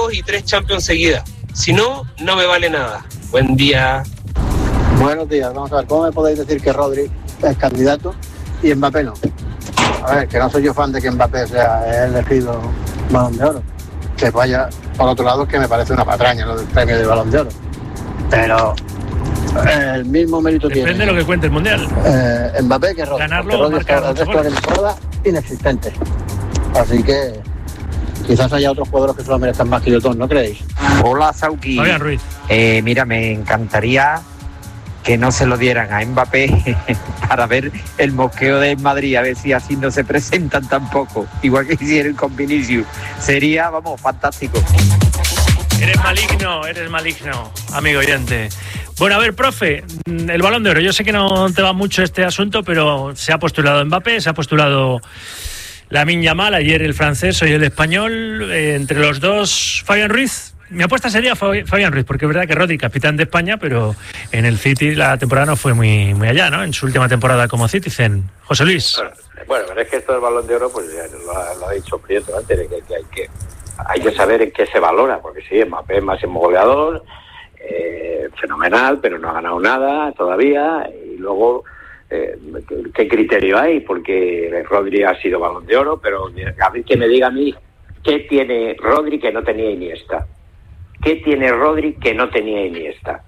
2 y 3 Champions seguidas. Si no, no me vale nada. Buen día. Buenos días. Vamos a ver, ¿cómo me podéis decir que Rodri es candidato y Mbappé no? A ver, que no soy yo fan de que Mbappé sea elegido Balón de Oro. Que vaya, por otro lado, que me parece una patraña lo del premio de Balón de Oro. Pero el mismo mérito tiene. Depende de lo que cuente el Mundial. Mbappé que Rodri. Ganarlo o Rodri el resto de la temporada inexistente. Así que quizás haya otros jugadores que se lo merezcan más que yo todos, ¿no creéis? Hola, Sauki. Fabián Ruiz. Mira, me encantaría que no se lo dieran a Mbappé para ver el mosqueo de Madrid, a ver si así no se presentan tampoco, igual que hicieron con Vinicius. Sería, vamos, fantástico. Eres maligno, amigo oyente. Bueno, a ver, profe, el Balón de Oro. Yo sé que no te va mucho este asunto, pero se ha postulado Mbappé, se ha postulado Lamine Yamal, ayer el francés, hoy el español. Entre los dos, Fabián Ruiz. Mi apuesta sería Fabián Ruiz, porque es verdad que Rodri, capitán de España, pero en el City la temporada no fue muy allá, ¿no? En su última temporada como Citizen. José Luis. Bueno, pero es que esto del Balón de Oro, pues ya lo ha dicho Prieto antes, de que hay que saber en qué se valora, porque sí, Mbappé es máximo goleador, fenomenal, pero no ha ganado nada todavía, y luego ¿qué criterio hay? Porque Rodri ha sido Balón de Oro, pero a ver que me diga a mí qué tiene Rodri que no tenía Iniesta. ¿Qué tiene Rodri que no tenía Iniesta?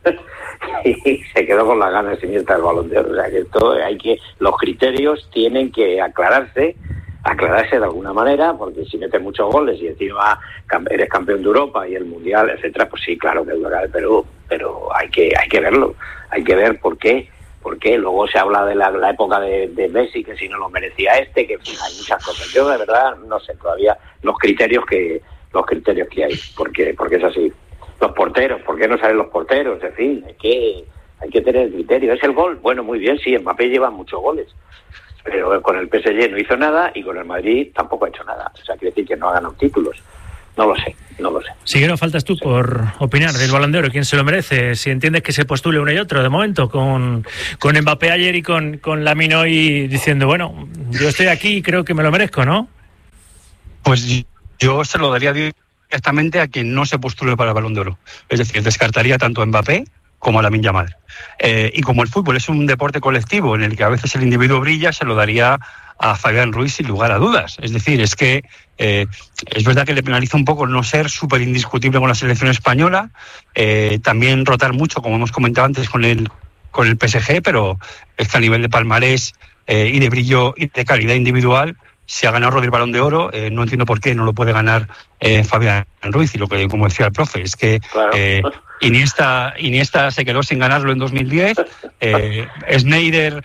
Y se quedó con las ganas Iniesta del Balón de Oro. O sea que los criterios tienen que aclararse de alguna manera, porque si metes muchos goles y encima eres campeón de Europa y el Mundial, etcétera, pues sí, claro que es verdad, pero hay que verlo, hay que ver por qué. Porque luego se habla de la época de Messi, que si no lo merecía que hay muchas cosas. Yo de verdad no sé todavía los criterios que hay, porque es así. Los porteros, ¿por qué no salen los porteros? En fin, hay que tener criterio. ¿Es el gol? Bueno, muy bien, sí, Mbappé lleva muchos goles, pero con el PSG no hizo nada y con el Madrid tampoco ha hecho nada. O sea, quiere decir que no ha ganado títulos. No lo sé. Siguero, faltas tú por opinar del Balón de Oro. ¿Quién se lo merece? Si entiendes que se postule uno y otro, de momento, con Mbappé ayer y con Lamine hoy diciendo, bueno, yo estoy aquí y creo que me lo merezco, ¿no? Pues yo se lo daría directamente a quien no se postule para el Balón de Oro. Es decir, descartaría tanto a Mbappé como a Lamine Yamal. Y como el fútbol es un deporte colectivo en el que a veces el individuo brilla, se lo daría a Fabián Ruiz sin lugar a dudas. Es decir, es que es verdad que le penaliza un poco no ser súper indiscutible con la selección española, también rotar mucho, como hemos comentado antes, con el PSG, pero es que a nivel de palmarés y de brillo y de calidad individual, se ha ganado Rodri el Balón de Oro, no entiendo por qué no lo puede ganar Fabián Ruiz. Y lo que, como decía el profe, es que claro. Iniesta se quedó sin ganarlo en 2010. Schneider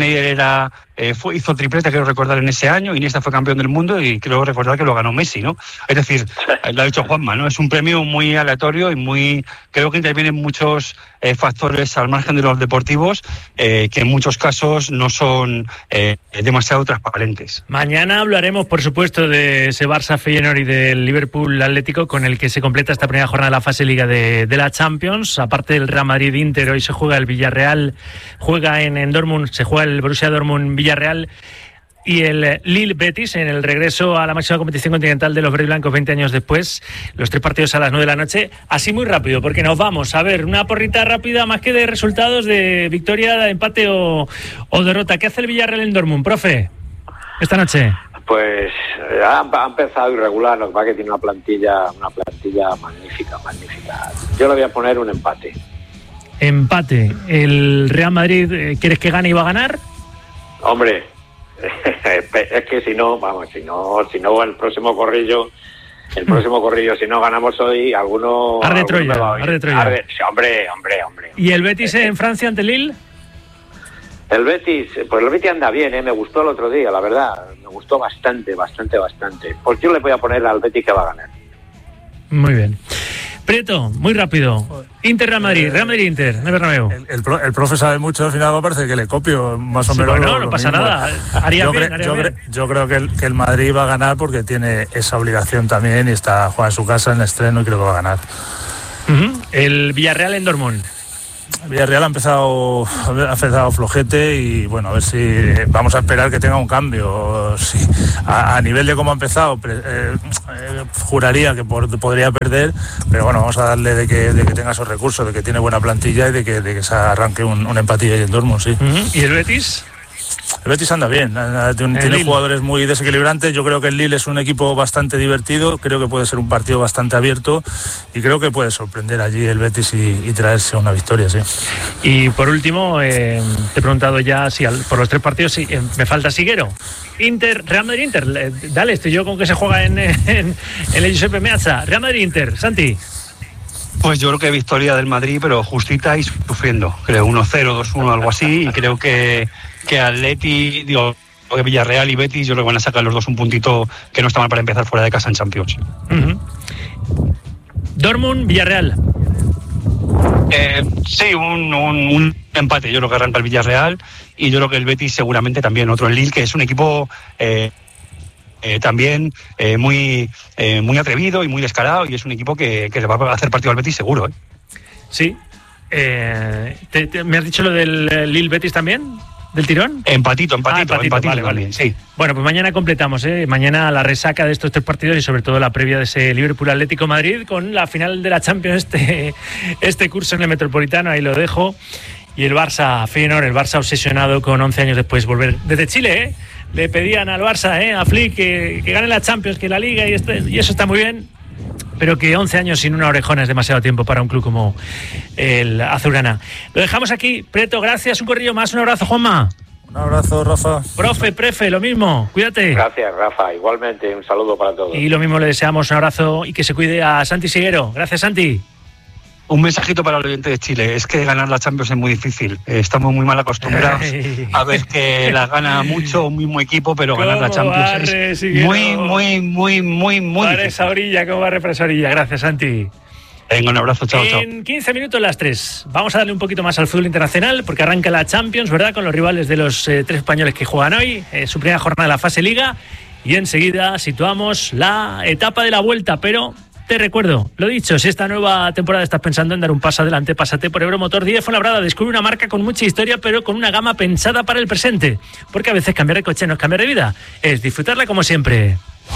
hizo triplete, creo recordar, en ese año. Iniesta fue campeón del mundo y creo recordar que lo ganó Messi, ¿no? Es decir, lo ha dicho Juanma, ¿no? Es un premio muy aleatorio y creo que intervienen muchos factores al margen de los deportivos que en muchos casos no son demasiado transparentes. Mañana hablaremos, por supuesto, de ese Barça Feyenoord y del Liverpool Atlético, con el que se completa esta primera jornada de la fase Liga de la Champions. Aparte del Real Madrid Inter, hoy se juega el Villarreal, juega en Dortmund, se juega el Borussia Dortmund Villarreal y el Lille Betis en el regreso a la máxima competición continental de los verdiblancos 20 años después. Los 3 partidos a las 9 de la noche. Así muy rápido, porque nos vamos a ver una porrita rápida, más que de resultados, de victoria, de empate o derrota. ¿Qué hace el Villarreal en Dortmund, profe, esta noche? Pues ha empezado irregular, lo que pasa es que tiene una plantilla magnífica. Yo le voy a poner un empate. Empate. ¿El Real Madrid quieres que gane y va a ganar? Hombre, es que si no el próximo corrillo, si no ganamos hoy, alguno... Arde Troya. Hombre. ¿Y el Betis en Francia ante Lille? El Betis anda bien, me gustó el otro día, la verdad, me gustó bastante. Pues yo le voy a poner al Betis que va a ganar. Muy bien. Prieto, muy rápido. Inter Real Madrid, Real Madrid Inter, en el Bernabéu. El profe sabe mucho, al final me parece que le copio más o menos. Bueno, no pasa nada. Yo creo que el Madrid va a ganar porque tiene esa obligación también y juega en su casa en el estreno y creo que va a ganar. El Villarreal en Dortmund. Villarreal ha empezado flojete y bueno, a ver si vamos a esperar que tenga un cambio. Si, a nivel de cómo ha empezado, juraría que podría perder, pero bueno, vamos a darle de que tenga esos recursos, de que tiene buena plantilla y de que se arranque un empatía ahí en Dortmund, sí. ¿Y el Betis? El Betis anda bien, tiene jugadores muy desequilibrantes. Yo creo que el Lille es un equipo bastante divertido, creo que puede ser un partido bastante abierto y creo que puede sorprender allí el Betis y traerse una victoria, sí. Y por último, te he preguntado ya por los 3 partidos, me falta Siguero. Real Madrid-Inter, dale, estoy yo con que se juega en el Giuseppe Meazza. Real Madrid-Inter, Santi. Pues yo creo que victoria del Madrid, pero justita y sufriendo. Creo 1-0, 2-1, algo así. Y creo que Atleti, que Villarreal y Betis, yo creo que van a sacar los dos un puntito que no está mal para empezar fuera de casa en Champions. Dortmund, Villarreal. Sí, un empate. Yo creo que arranca el Villarreal y yo creo que el Betis seguramente también. Otro el Lille, que es un equipo también muy atrevido y muy descarado, y es un equipo que le va a hacer partido al Betis seguro. Sí. ¿Me has dicho lo del Lille Betis también? ¿Del tirón? Empatito, vale. Sí. Bueno, pues mañana completamos, mañana la resaca de estos 3 partidos y sobre todo la previa de ese Liverpool Atlético Madrid con la final de la Champions este curso en el Metropolitano, ahí lo dejo. Y el Barça Feyenoord, el Barça obsesionado con 11 años después volver desde Chile, le pedían al Barça, a Flick, que gane la Champions, que la Liga, y eso está muy bien, pero que 11 años sin una orejona es demasiado tiempo para un club como el azulgrana. Lo dejamos aquí. Preto, gracias, un corrillo más, un abrazo, Juanma. Un abrazo, Rafa. Prefe, lo mismo, cuídate. Gracias, Rafa, igualmente, un saludo para todos. Y lo mismo le deseamos, un abrazo y que se cuide a Santi Siguero. Gracias, Santi. Un mensajito para el oyente de Chile, es que ganar la Champions es muy difícil. Estamos muy mal acostumbrados a ver que la gana mucho un mismo equipo, pero ganar la Champions es muy para esa orilla, ¿cómo barre para esa orilla? Gracias, Santi. Venga, un abrazo, chao. En 15 minutos las 3. Vamos a darle un poquito más al fútbol internacional, porque arranca la Champions, ¿verdad? Con los rivales de los 3 españoles que juegan hoy, su primera jornada de la fase Liga, y enseguida situamos la etapa de la vuelta, pero... Te recuerdo, lo dicho, si esta nueva temporada estás pensando en dar un paso adelante, pásate por Euromotor 10 Fuenlabrada. Descubre una marca con mucha historia, pero con una gama pensada para el presente. Porque a veces cambiar de coche no es cambiar de vida, es disfrutarla como siempre.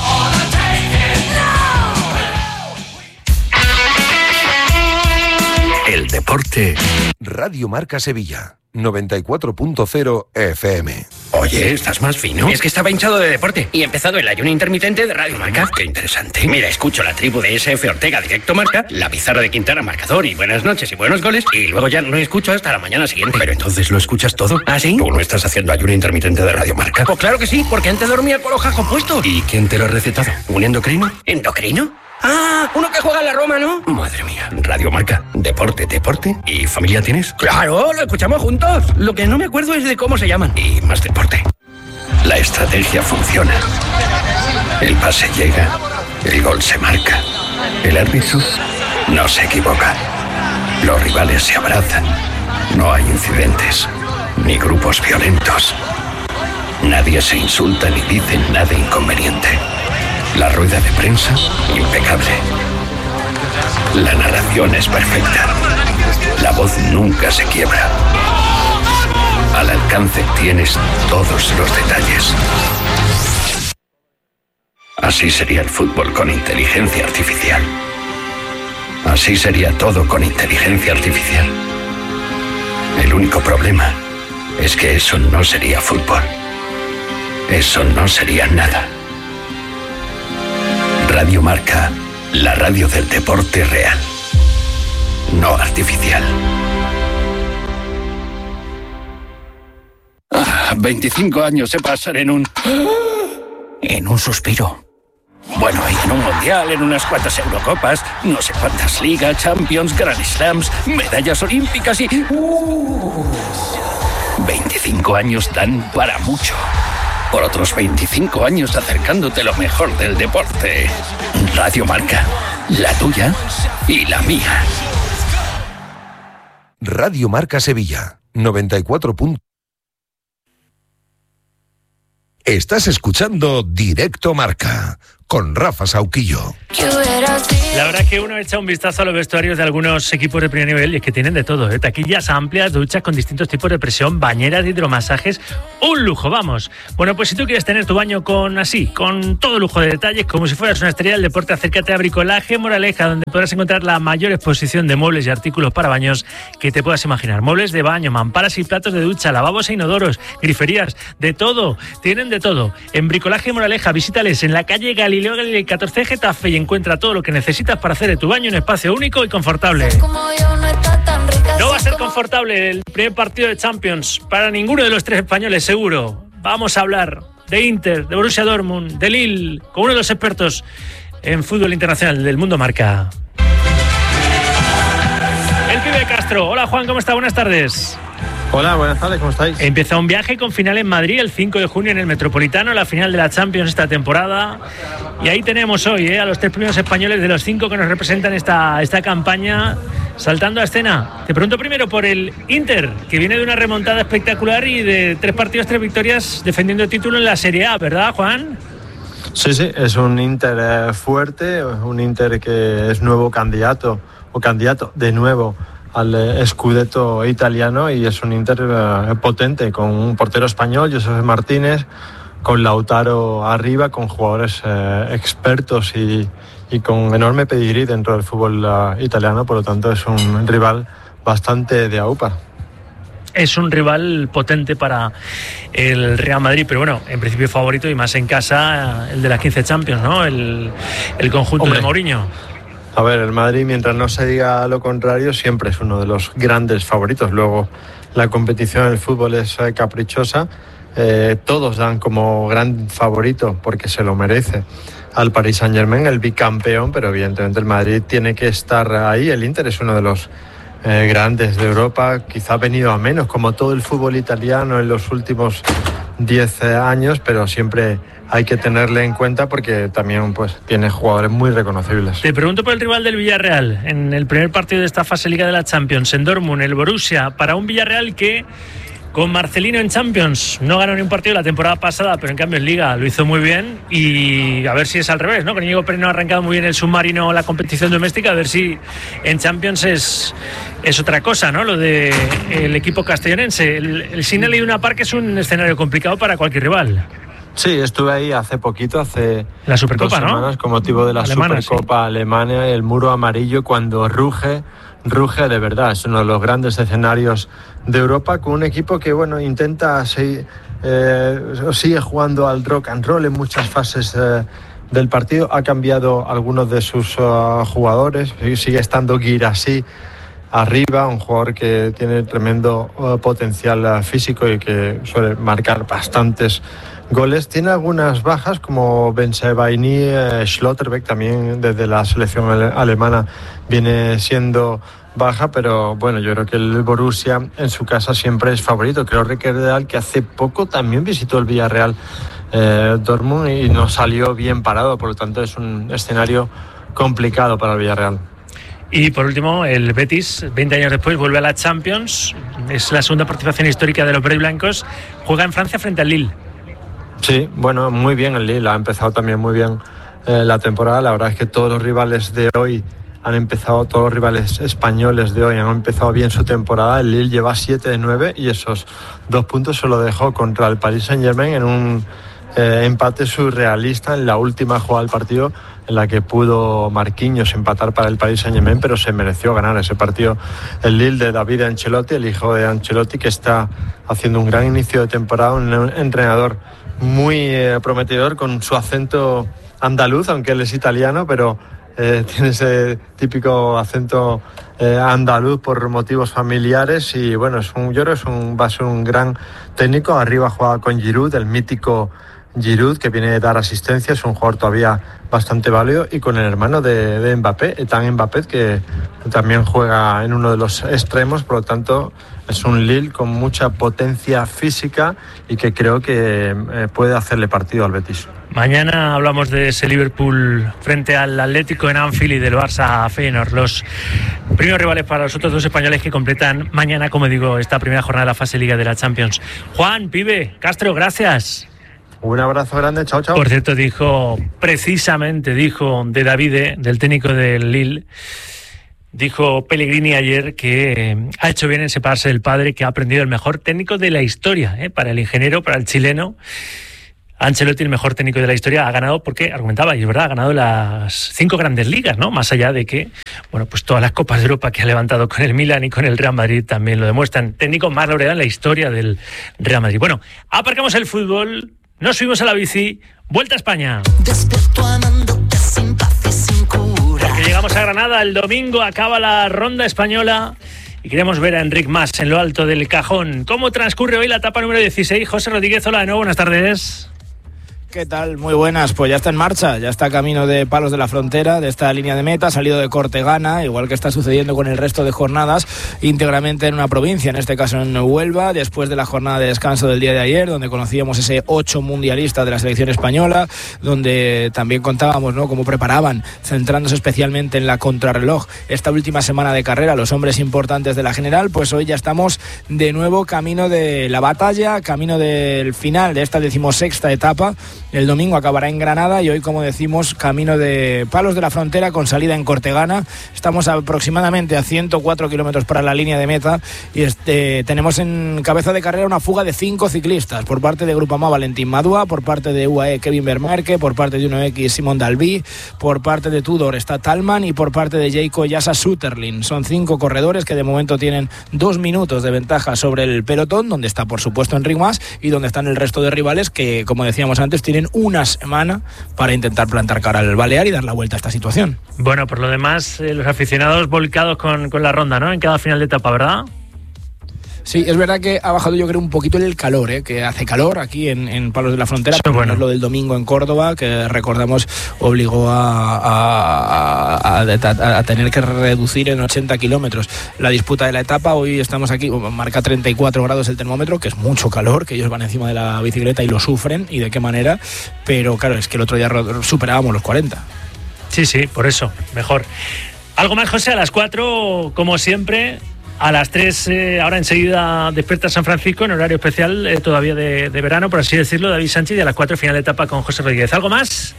El deporte. Radio Marca Sevilla. 94.0 FM. Oye, ¿estás más fino? Es que estaba hinchado de deporte y he empezado el ayuno intermitente de Radio Marca. Qué interesante. Mira, escucho la tribu de SF Ortega Directo Marca, la pizarra de Quintana Marcador y buenas noches y buenos goles, y luego ya no escucho hasta la mañana siguiente. Pero entonces lo escuchas todo. ¿Ah, sí? ¿Tú no estás haciendo ayuno intermitente de Radio Marca? Pues claro que sí, porque antes dormía con los jajos puestos. ¿Y quién te lo ha recetado? ¿Un endocrino? ¿Endocrino? Ah, uno que juega en la Roma, ¿no? Madre mía. Radio Marca. Deporte. ¿Y familia tienes? Claro, lo escuchamos juntos. Lo que no me acuerdo es de cómo se llaman. Y más deporte. La estrategia funciona. El pase llega. El gol se marca. El árbitro no se equivoca. Los rivales se abrazan. No hay incidentes. Ni grupos violentos. Nadie se insulta ni dice nada inconveniente. La rueda de prensa, impecable. La narración es perfecta. La voz nunca se quiebra. Al alcance tienes todos los detalles. Así sería el fútbol con inteligencia artificial. Así sería todo con inteligencia artificial. El único problema es que eso no sería fútbol. Eso no sería nada. Radio Marca, la radio del deporte real, no artificial. 25 años se pasan en un suspiro. Bueno, y en un mundial, en unas cuantas Eurocopas, no sé cuántas ligas, Champions, Grand Slams, medallas olímpicas y... 25 años dan para mucho. Por otros 25 años acercándote lo mejor del deporte. Radio Marca, la tuya y la mía. Radio Marca Sevilla, 94. Estás escuchando Directo Marca, con Rafa Sauquillo. La verdad es que uno echa un vistazo a los vestuarios de algunos equipos de primer nivel y es que tienen de todo, ¿eh? Taquillas amplias, duchas con distintos tipos de presión, bañeras de hidromasajes, un lujo, vamos. Bueno, pues si tú quieres tener tu baño con todo lujo de detalles, como si fueras una estrella del deporte, acércate a Bricolaje Moraleja, donde podrás encontrar la mayor exposición de muebles y artículos para baños que te puedas imaginar. Muebles de baño, mamparas y platos de ducha, lavabos e inodoros, griferías, de todo, tienen de todo. En Bricolaje Moraleja, visítales en la calle Galileo Galilei 14 Getafe y encuentra todo lo que necesitas para hacer de tu baño un espacio único y confortable. No va a ser confortable el primer partido de Champions para ninguno de los tres españoles, seguro. Vamos a hablar de Inter, de Borussia Dortmund, de Lille, con uno de los expertos en fútbol internacional del Mundo Marca. El pibe Castro. Hola Juan, ¿cómo está? Buenas tardes. Hola, buenas tardes, ¿cómo estáis? Empieza un viaje con final en Madrid el 5 de junio en el Metropolitano, la final de la Champions esta temporada. Y ahí tenemos hoy a los tres primeros españoles de los 5 que nos representan esta campaña saltando a escena. Te pregunto primero por el Inter, que viene de una remontada espectacular y de 3 partidos, 3 victorias defendiendo el título en la Serie A, ¿verdad, Juan? Sí, es un Inter fuerte, un Inter que es nuevo candidato de nuevo al Scudetto italiano, y es un Inter potente, con un portero español, José Martínez, con Lautaro arriba, con jugadores expertos y con enorme pedigrí dentro del fútbol italiano. Por lo tanto es un rival bastante de aupa. Es un rival potente para el Real Madrid, pero bueno, en principio favorito y más en casa el de las 15 Champions, ¿no? El conjunto de Mourinho. A ver, el Madrid, mientras no se diga lo contrario, siempre es uno de los grandes favoritos. Luego, la competición en el fútbol es caprichosa. Todos dan como gran favorito, porque se lo merece, al Paris Saint-Germain, el bicampeón, pero evidentemente el Madrid tiene que estar ahí. El Inter es uno de los grandes de Europa, quizá ha venido a menos, como todo el fútbol italiano en los últimos 10 años, pero siempre hay que tenerle en cuenta porque también pues tiene jugadores muy reconocibles. Te pregunto por el rival del Villarreal en el primer partido de esta fase Liga de la Champions, en Dortmund, el Borussia, para un Villarreal que con Marcelino en Champions no ganó ni un partido la temporada pasada, pero en cambio en Liga lo hizo muy bien, y a ver si es al revés, ¿no? Con Íñigo Pérez no ha arrancado muy bien el submarino, la competición doméstica, a ver si en Champions es otra cosa, ¿no? Lo de el equipo castellonense. El Signal Iduna Park es un escenario complicado para cualquier rival. Sí, estuve ahí hace poquito, hace la Supercopa, 2 semanas, ¿no? Con motivo de la Alemana, Supercopa Alemania, el muro amarillo cuando ruge de verdad. Es uno de los grandes escenarios de Europa, con un equipo que intenta sigue jugando al rock and roll en muchas fases del partido. Ha cambiado algunos de sus jugadores, sigue estando Guirassy arriba, un jugador que tiene tremendo potencial físico y que suele marcar bastantes goles. Tiene algunas bajas como Bensebaini, Schlotterbeck también desde la selección alemana viene siendo baja, pero bueno, yo creo que el Borussia en su casa siempre es favorito. Creo recordar que hace poco también visitó el Villarreal Dortmund y no salió bien parado, por lo tanto es un escenario complicado para el Villarreal. Y por último, el Betis, 20 años después, vuelve a la Champions. Es la segunda participación histórica de los verdiblancos. Juega en Francia frente al Lille. Sí, bueno, muy bien el Lille. Ha empezado también muy bien la temporada. La verdad es que todos los rivales españoles de hoy han empezado bien su temporada. El Lille lleva 7 de 9 y esos 2 puntos se lo dejó contra el Paris Saint-Germain en un empate surrealista en la última jugada del partido, en la que pudo Marquinhos empatar para el Paris Saint-Germain, pero se mereció ganar ese partido el Lille de David Ancelotti, el hijo de Ancelotti, que está haciendo un gran inicio de temporada, un entrenador muy prometedor, con su acento andaluz, aunque él es italiano, pero tiene ese típico acento andaluz por motivos familiares. Y bueno, yo creo que va a ser un gran técnico. Arriba juega con Giroud, el mítico Giroud, que viene a dar asistencia, es un jugador todavía bastante válido, y con el hermano de Mbappé, Ethan Mbappé, que también juega en uno de los extremos. Por lo tanto, es un Lille con mucha potencia física y que creo que puede hacerle partido al Betis. Mañana hablamos de ese Liverpool frente al Atlético en Anfield y del Barça Feyenoord, los primeros rivales para los otros dos españoles que completan mañana, como digo, esta primera jornada de la fase Liga de la Champions. Juan, pibe, Castro, gracias. Un abrazo grande, chao, chao. Por cierto, dijo de Davide, del técnico del Lille, dijo Pellegrini ayer que ha hecho bien en separarse del padre, que ha aprendido el mejor técnico de la historia, para el ingeniero, para el chileno. Ancelotti, el mejor técnico de la historia, ha ganado, porque argumentaba, y es verdad, ha ganado las 5 grandes ligas, ¿no? Más allá de que, bueno, pues todas las Copas de Europa que ha levantado con el Milan y con el Real Madrid también lo demuestran. Técnico más laureado en la historia del Real Madrid. Bueno, aparcamos el fútbol, nos subimos a la bici, vuelta a España. Porque llegamos a Granada el domingo, acaba la ronda española y queremos ver a Enric Mas en lo alto del cajón. ¿Cómo transcurre hoy la etapa número 16? José Rodríguez, hola de nuevo, buenas tardes. ¿Qué tal? Muy buenas, pues ya está en marcha, ya está camino de Palos de la Frontera, de esta línea de meta, salido de Cortegana, igual que está sucediendo con el resto de jornadas, íntegramente en una provincia, en este caso en Huelva, después de la jornada de descanso del día de ayer, donde conocíamos ese 8 mundialista de la selección española, donde también contábamos, ¿no?, cómo preparaban, centrándose especialmente en la contrarreloj, esta última semana de carrera, los hombres importantes de la general. Pues hoy ya estamos de nuevo camino de la batalla, camino del final de esta 16ª etapa. El domingo acabará en Granada y hoy, como decimos, camino de Palos de la Frontera con salida en Cortegana. Estamos aproximadamente a 104 kilómetros para la línea de meta y tenemos en cabeza de carrera una fuga de 5 ciclistas. Por parte de Grupama, Valentín Madua, por parte de UAE, Kevin Vermarque, por parte de 1X, Simón Dalby, por parte de Tudor está Talman y por parte de Jayco Yasa Sutterlin. Son 5 corredores que de momento tienen 2 minutos de ventaja sobre el pelotón, donde está por supuesto Enric Mas y donde están el resto de rivales que, como decíamos antes, tienen una semana para intentar plantar cara al Balear y dar la vuelta a esta situación. Bueno, por lo demás, los aficionados volcados con la ronda, ¿no?, en cada final de etapa, ¿verdad? Sí, es verdad que ha bajado, yo creo, un poquito el calor, que hace calor aquí en Palos de la Frontera. Sí, bueno. Lo del domingo en Córdoba, que recordamos obligó a tener que reducir en 80 kilómetros la disputa de la etapa. Hoy estamos aquí, marca 34 grados el termómetro, que es mucho calor, que ellos van encima de la bicicleta y lo sufren, y de qué manera, pero claro, es que el otro día superábamos los 40. Sí, por eso, mejor. ¿Algo más, José? A las 4, como siempre. A las 3, ahora enseguida despierta San Francisco en horario especial, todavía de verano, por así decirlo, David Sánchez, y a las 4 final de etapa con José Rodríguez. ¿Algo más?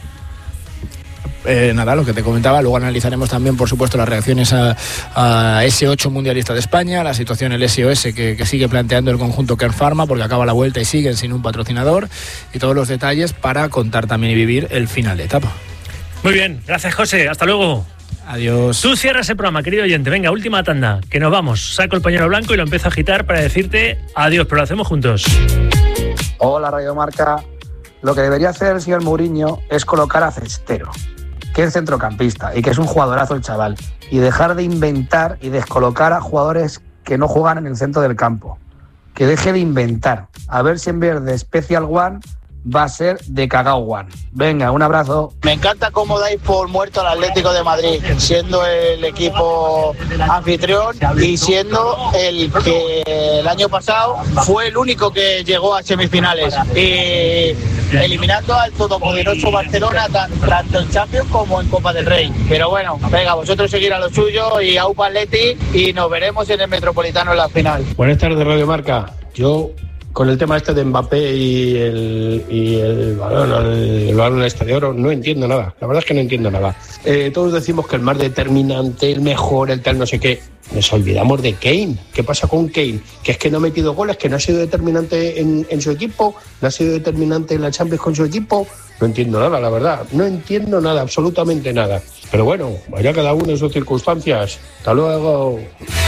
Nada, lo que te comentaba, luego analizaremos también, por supuesto, las reacciones a ese 8 mundialista de España, la situación el SOS que sigue planteando el conjunto Kern Pharma, porque acaba la vuelta y siguen sin un patrocinador, y todos los detalles para contar también y vivir el final de etapa. Muy bien, gracias, José, hasta luego. Adiós. Tú cierras el programa, querido oyente. Venga, última tanda, que nos vamos. Saco el pañuelo blanco y lo empiezo a agitar para decirte adiós, pero lo hacemos juntos. Hola, Radio Marca. Lo que debería hacer el señor Mourinho es colocar a Cestero, que es centrocampista y que es un jugadorazo el chaval, y dejar de inventar y descolocar a jugadores que no juegan en el centro del campo. Que deje de inventar. A ver si en vez de Special One va a ser de Cagao One. Venga, un abrazo. Me encanta cómo dais por muerto al Atlético de Madrid, siendo el equipo anfitrión y siendo el que el año pasado fue el único que llegó a semifinales, y eliminando al todopoderoso Barcelona tanto en Champions como en Copa del Rey. Pero bueno, venga, vosotros seguir a lo suyo y a UPA Atleti, y nos veremos en el Metropolitano en la final. Buenas tardes, Radio Marca. Yo, con el tema este de Mbappé y el balón al Estadio de Oro, no entiendo nada. La verdad es que no entiendo nada. Todos decimos que el más determinante, el mejor, el tal no sé qué. Nos olvidamos de Kane. ¿Qué pasa con Kane? Que es que no ha metido goles, que no ha sido determinante en su equipo, no ha sido determinante en la Champions con su equipo. No entiendo nada, la verdad. No entiendo nada, absolutamente nada. Pero bueno, vaya cada uno en sus circunstancias. Hasta luego.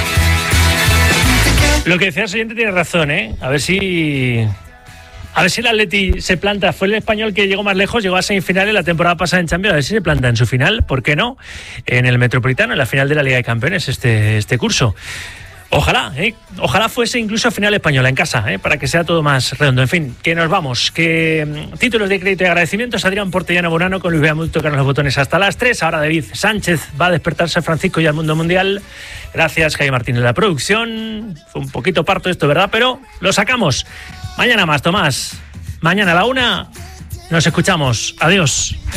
Lo que decía el siguiente tiene razón, ¿eh? A ver si el Atleti se planta. Fue el Español que llegó más lejos, llegó a semifinales la temporada pasada en Champions. A ver si se planta en su final, ¿por qué no? En el Metropolitano, en la final de la Liga de Campeones este curso. Ojalá, ojalá fuese incluso final española en casa, para que sea todo más redondo. En fin, que nos vamos. Que títulos de crédito y agradecimientos. Adrián Portellano Bonano con Luis Beamut tocando los botones hasta las 3. Ahora David Sánchez va a despertarse a Francisco y al mundo mundial. Gracias, Jaime Martínez, la producción. Fue un poquito parto esto, ¿verdad? Pero lo sacamos. Mañana más, Tomás. Mañana a la 1 nos escuchamos. Adiós.